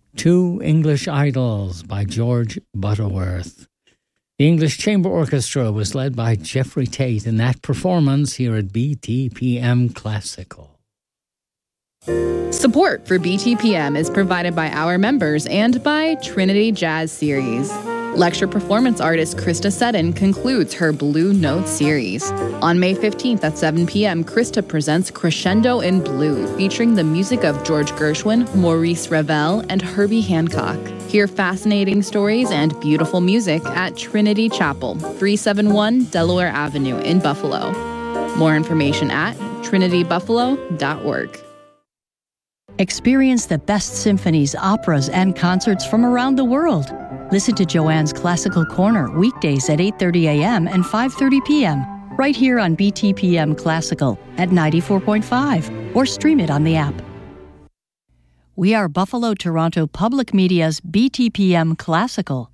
Two English Idols by George Butterworth. The English Chamber Orchestra was led by Jeffrey Tate in that performance here at BTPM Classical. Support for BTPM is provided by our members and by Trinity Jazz Series. Lecture performance artist Krista Seddon concludes her Blue Note series. On May 15th at 7 p.m., Krista presents Crescendo in Blue, featuring the music of George Gershwin, Maurice Ravel, and Herbie Hancock. Hear fascinating stories and beautiful music at Trinity Chapel, 371 Delaware Avenue in Buffalo. More information at trinitybuffalo.org. Experience the best symphonies, operas, and concerts from around the world. Listen to Joanne's Classical Corner weekdays at 8:30 a.m. and 5:30 p.m. right here on BTPM Classical at 94.5 or stream it on the app. We are Buffalo Toronto Public Media's BTPM Classical.